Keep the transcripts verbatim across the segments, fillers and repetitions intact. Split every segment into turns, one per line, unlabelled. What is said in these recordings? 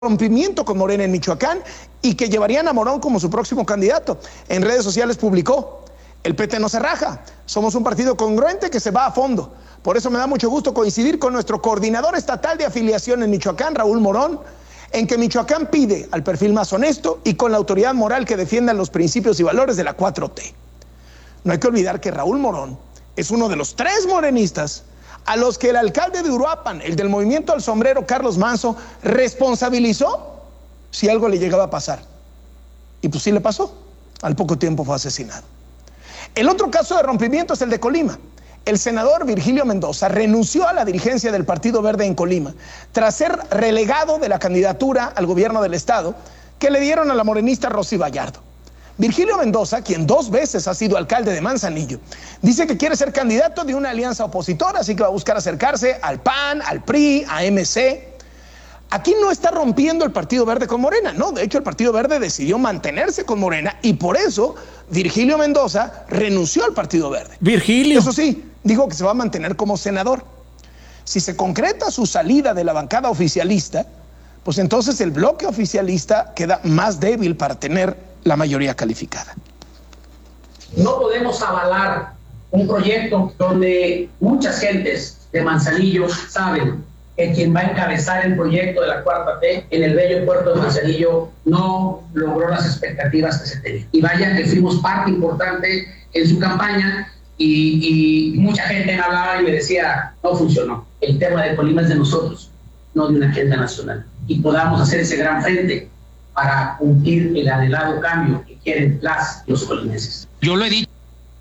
rompimiento con Morena en Michoacán y que llevarían a Morón como su próximo candidato. En redes sociales publicó: el P T no se raja, somos un partido congruente que se va a fondo. Por eso me da mucho gusto coincidir con nuestro coordinador estatal de afiliación en Michoacán, Raúl Morón, en que Michoacán pide al perfil más honesto y con la autoridad moral que defiendan los principios y valores de la cuatro T. No hay que olvidar que Raúl Morón es uno de los tres morenistas a los que el alcalde de Uruapan, el del Movimiento al Sombrero, Carlos Manzo, responsabilizó si algo le llegaba a pasar. Y pues sí le pasó. Al poco tiempo fue asesinado. El otro caso de rompimiento es el de Colima. El senador Virgilio Mendoza renunció a la dirigencia del Partido Verde en Colima tras ser relegado de la candidatura al gobierno del estado que le dieron a la morenista Rosy Vallardo. Virgilio Mendoza, quien dos veces ha sido alcalde de Manzanillo, dice que quiere ser candidato de una alianza opositora, así que va a buscar acercarse al P A N, al P R I, a M C. Aquí no está rompiendo el Partido Verde con Morena, no, de hecho el Partido Verde decidió mantenerse con Morena y por eso Virgilio Mendoza renunció al Partido Verde.
Virgilio.
Eso sí, dijo que se va a mantener como senador. Si se concreta su salida de la bancada oficialista, pues entonces el bloque oficialista queda más débil para tener la mayoría calificada.
No podemos avalar un proyecto donde muchas gentes de Manzanillo saben que quien va a encabezar el proyecto de la cuarta T en el bello puerto de Manzanillo no logró las expectativas que se tenían. Y vaya que fuimos parte importante en su campaña y, y mucha gente me hablaba y me decía, no funcionó. El tema de Colima es de nosotros, no de una agenda nacional. Y podamos hacer ese gran frente para cumplir el anhelado cambio que quieren las los colimenses.
Yo lo he dicho.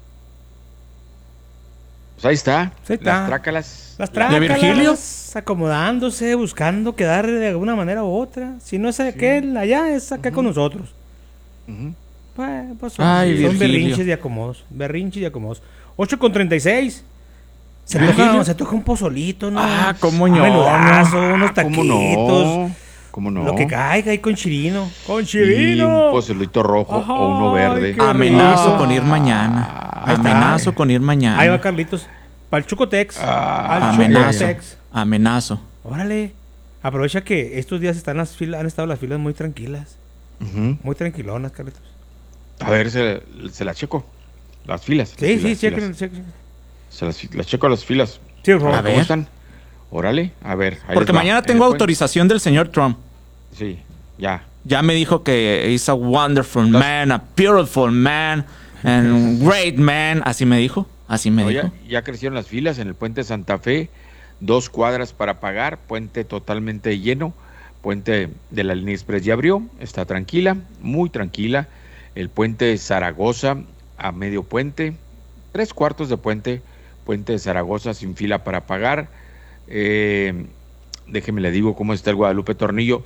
Pues ahí está.
Ahí está.
Las trácalas.
Las trácalas.
¿De Virgilio?
Acomodándose, buscando quedar de alguna manera u otra. Si no es aquel allá, es acá uh-huh. con nosotros. Uh-huh. Pues, pues son,
Ay,
son
Virgilio.
berrinches y acomodos. Berrinches y acomodos. ocho con treinta y seis. Se toca, se toca un pozolito, ¿no?
Ah, cómo no.
Un menudazo, unos taquitos.
¿Cómo no? ¿Cómo no?
Lo que caiga ahí con chirino. ¡Con chirino!
Y un pozolito rojo
Ajá,
o uno verde.
Amenazo
rico.
con ir mañana.
Ahí está.
Amenazo con ir mañana.
Ahí va Carlitos. Para el Chucotex.
Ah,
al
amenazo.
Chucotex.
Amenazo.
Órale. Aprovecha que estos días están las filas, han estado las filas muy tranquilas.
Uh-huh.
Muy tranquilonas, Carlitos.
A ver, se, se las checo. Las filas.
Sí,
las
sí,
filas,
chequen,
filas.
chequen.
Se las, las checo a las filas.
Sí, por favor.
A ver.
¿Cómo están? Órale, a ver. Ahí
Porque
les va.
mañana
En
tengo
el
autorización del señor Trump.
puente- Sí, ya.
Ya me dijo que he's a wonderful
Las-
man, a beautiful man, and great man. Así me dijo. Así me
No,
dijo.
ya, ya crecieron las filas en el puente Santa Fe. Dos cuadras para pagar. Puente totalmente lleno. Puente de la línea express ya abrió. Está tranquila, muy tranquila. El puente Zaragoza a medio puente. Tres cuartos de puente. Puente de Zaragoza sin fila para pagar. Eh, déjeme le digo cómo está el Guadalupe Tornillo.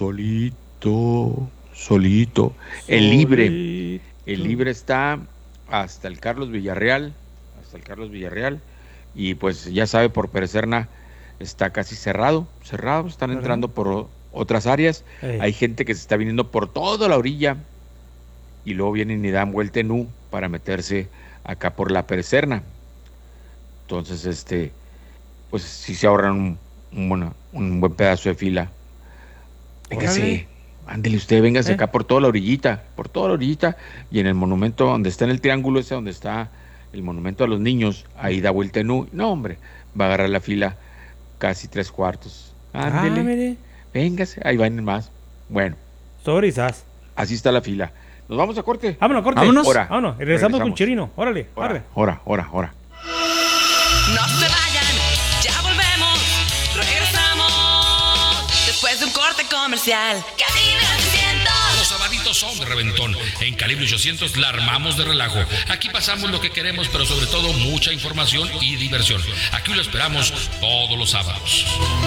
Solito, solito. El libre. El libre está hasta el Carlos Villarreal. Hasta el Carlos Villarreal. Y pues ya sabe, por Perecerna está casi cerrado. Cerrado. Están
Ajá.
entrando por o- otras áreas.
Ey.
Hay gente que se está viniendo por toda la orilla. Y luego vienen y dan vuelta en U para meterse acá por la Perecerna. Entonces, este, pues sí se ahorran un, un, bueno, un buen pedazo de fila. Véngase, ándele usted, véngase
¿Eh?
acá por toda la orillita, por toda la orillita, y en el monumento donde está en el triángulo ese, donde está el monumento a los niños, ahí da vuelta en U. No, hombre, va a agarrar la fila casi tres cuartos. Ándele,
Ah, mire.
véngase, ahí van más. Bueno,
Sobrisas.
así está la fila. Nos vamos a corte.
Vámonos, corte.
Vámonos.
Hora.
Vámonos. Y regresamos, con
Regresamos.
chirino. Órale,
Hora,
órale.
hora, hora, hora, hora.
No se vayan, ya volvemos, regresamos después de un corte comercial. Cadena ochocientos.
Los sabaditos son de reventón. En Calibre ochocientos la armamos de relajo. Aquí pasamos lo que queremos, pero sobre todo mucha información y diversión. Aquí lo esperamos todos los sábados.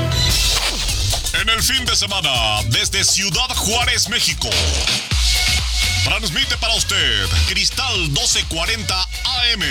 En el fin de semana, desde Ciudad Juárez, México, transmite para usted Cristal doce cuarenta A M,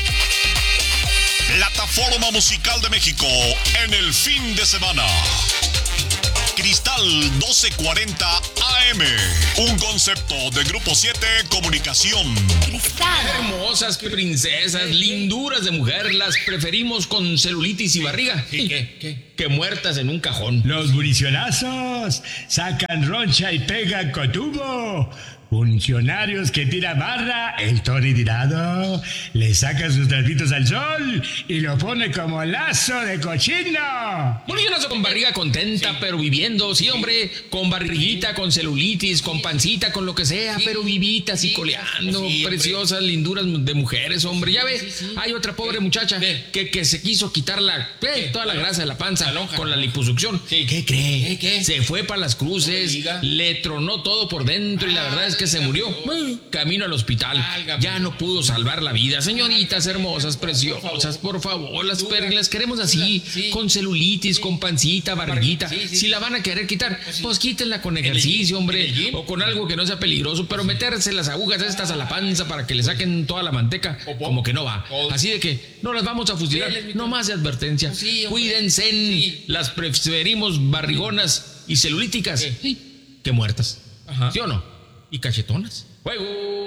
plataforma musical de México en el fin de semana. Cristal doce cuarenta A M, un concepto de Grupo siete Comunicación.
Cristal.
Hermosas princesas, linduras de mujer, las preferimos con celulitis y barriga. ¿Qué, qué, qué? Que muertas en un cajón.
Los muricionazos sacan roncha y pegan con tubo. Funcionarios que tira barra, el Tony tirado, le saca sus trapitos al sol y lo pone como lazo de cochino.
Muricionazo con barriga contenta, sí, pero viviendo, sí, hombre, con barriguita, con celulitis, con pancita, con lo que sea, sí, pero vivitas y coleando, sí, preciosas, linduras de mujeres, hombre. Ya ves, sí, sí, sí. Hay otra pobre muchacha que, que se quiso quitar la, eh, toda la grasa de la panza la con la liposucción. Sí. ¿Qué cree? ¿Qué, qué? Se fue para las cruces, no le tronó todo por dentro, ah, y la verdad es que se murió. Camino al hospital. Ya no pudo salvar la vida. Señoritas hermosas, preciosas, por favor, las perlas queremos así, con celulitis, con pancita, barriguita. Si la van a querer quitar, pues quítenla con ejercicio, hombre, o con algo que no sea peligroso, pero meterse las agujas estas a la panza para que le saquen toda la manteca, como que no va. Así de que no las vamos a fusilar. No más de advertencia. Cuídense, las preferimos barrigonas y celulíticas que muertas. ¿Sí o no? Y cachetonas. ¡Fuego!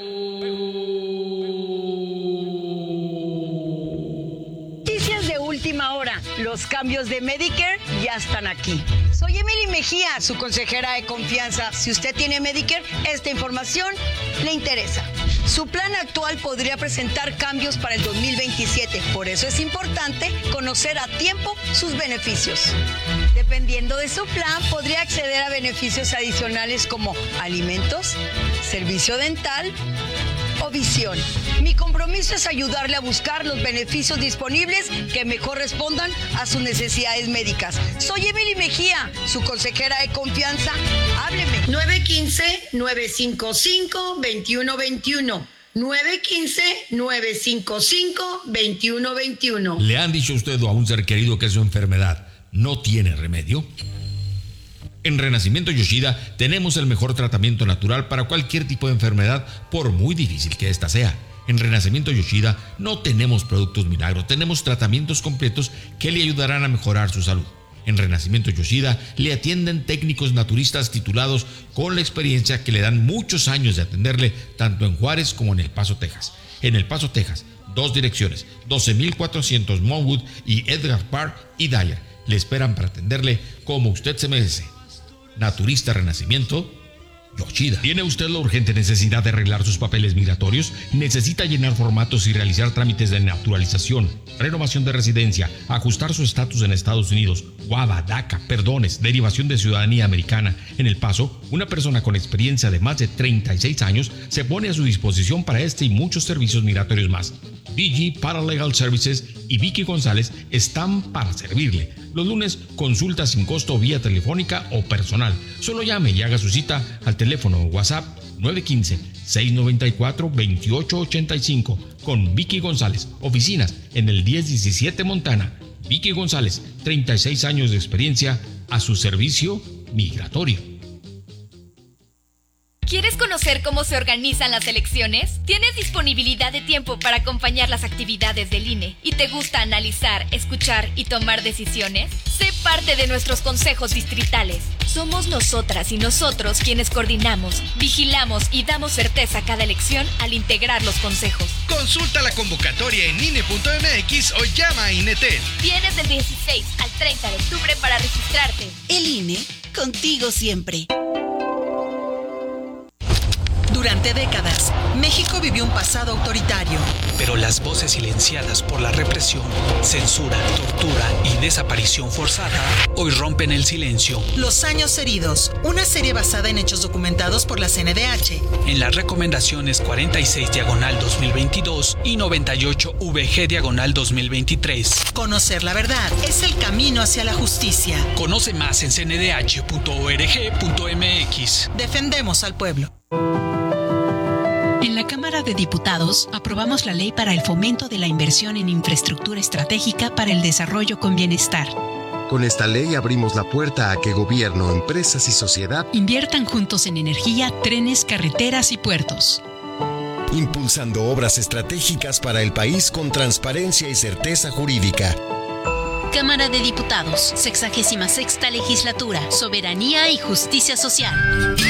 Noticias de última hora. Los cambios de Medicare ya están aquí. Soy Emily Mejía, su consejera de confianza. Si usted tiene Medicare, esta información le interesa. Su plan actual podría presentar cambios para el dos mil veintisiete. Por eso es importante conocer a tiempo sus beneficios. Dependiendo de su plan, podría acceder a beneficios adicionales como alimentos, servicio dental o visión. Mi compromiso es ayudarle a buscar los beneficios disponibles que mejor respondan a sus necesidades médicas. Soy Emily Mejía, su consejera de confianza. Hábleme. nueve uno cinco, nueve cinco cinco, dos uno dos uno. nueve uno cinco, nueve cinco cinco, dos uno dos uno.
¿Le han dicho a usted o a un ser querido que su enfermedad no tiene remedio? En Renacimiento Yoshida tenemos el mejor tratamiento natural para cualquier tipo de enfermedad, por muy difícil que ésta sea. En Renacimiento Yoshida no tenemos productos milagros, tenemos tratamientos completos que le ayudarán a mejorar su salud. En Renacimiento Yoshida le atienden técnicos naturistas titulados con la experiencia que le dan muchos años de atenderle tanto en Juárez como en El Paso, Texas. En El Paso, Texas, dos direcciones, doce mil cuatrocientos Monwood y Edgar Park y Dyer. Le esperan para atenderle como usted se merece. Naturista Renacimiento Yoshida. ¿Tiene usted la urgente necesidad de arreglar sus papeles migratorios? ¿Necesita llenar formatos y realizar trámites de naturalización, renovación de residencia, ajustar su estatus en Estados Unidos, guava, DACA, perdones, derivación de ciudadanía americana? En El Paso, una persona con experiencia de más de treinta y seis años se pone a su disposición para este y muchos servicios migratorios más. D G Paralegal Services y Vicky González están para servirle. Los lunes, consulta sin costo vía telefónica o personal. Solo llame y haga su cita al teléfono o WhatsApp nueve uno cinco, seis nueve cuatro, dos ocho ocho cinco con Vicky González. Oficinas en el diez diecisiete Montana. Vicky González, treinta y seis años de experiencia a su servicio migratorio.
¿Quieres conocer cómo se organizan las elecciones? ¿Tienes disponibilidad de tiempo para acompañar las actividades del I N E? ¿Y te gusta analizar, escuchar y tomar decisiones? Sé parte de nuestros consejos distritales. Somos nosotras y nosotros quienes coordinamos, vigilamos y damos certeza a cada elección al integrar los consejos.
Consulta la convocatoria en I N E punto M X o llama a INETEL.
Tienes del dieciséis al treinta de octubre para registrarte.
El I N E, contigo siempre. Durante décadas, México vivió un pasado autoritario.
Pero las voces silenciadas por la represión, censura, tortura y desaparición forzada hoy rompen el silencio.
Los años heridos, una serie basada en hechos documentados por la C N D H.
En las recomendaciones cuarenta y seis diagonal dos mil veintidós y noventa y ocho V G diagonal dos mil veintitrés.
Conocer la verdad es el camino hacia la justicia.
Conoce más en c n d h punto org punto m x.
Defendemos al pueblo.
En la Cámara de Diputados aprobamos la ley para el fomento de la inversión en infraestructura estratégica para el desarrollo con bienestar.
Con esta ley abrimos la puerta a que gobierno, empresas y sociedad
inviertan juntos en energía, trenes, carreteras y puertos.
Impulsando obras estratégicas para el país con transparencia y certeza jurídica.
Cámara de Diputados, sexagésima sexta legislatura, soberanía y justicia social.